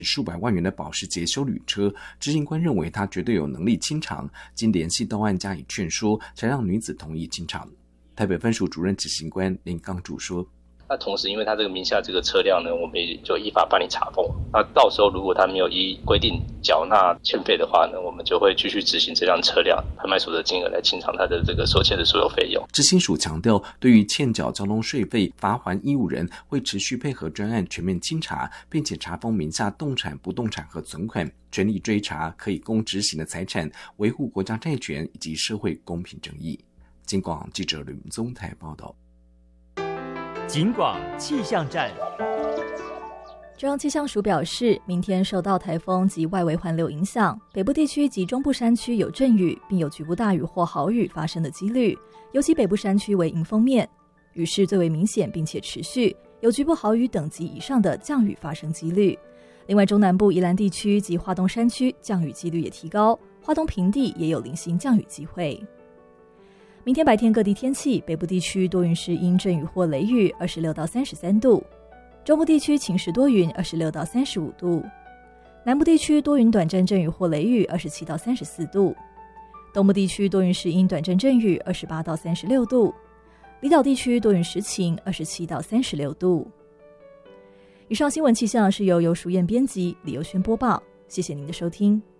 数百万元的保时捷休旅车，执行官认为他绝对有能力清偿，经联系到案加以劝说，才让女子同意清偿。台北分署主任执行官林刚主说， 那同时因为他这个名下这个车辆呢，我们也就依法办理查封。那到时候如果他没有依规定缴纳欠费的话呢，我们就会继续执行这辆车辆拍卖所得金额来清偿他的这个所欠的所有费用。 执行署强调，对于欠缴交通税费罚锾义务人，会持续配合专案全面清查，并且查封名下动产、不动产和存款，全力追查可以供执行的财产，维护国家债权以及社会公平正义。警广记者吕宗台报道。 警广气象站。 中央气象署表示，明天受到台风及外围环流影响，北部地区及中部山区有阵雨，并有局部大雨或豪雨发生的几率，尤其北部山区为迎风面，雨势最为明显并且持续，有局部豪雨等级以上的降雨发生几率。另外，中南部宜兰地区及花东山区降雨几率也提高，花东平地也有零星降雨机会。明天白天各地天气，北部地区多云时阴阵雨或雷雨，26到33度；中部地区晴时多云，26到35度；南部地区多云短暂阵雨或雷雨，27到34度；东部地区多云时阴短暂阵雨，28到36度；离岛地区多云时晴，27到36度。以上新闻气象是由淑燕编辑，李佑轩播报，谢谢您的收听。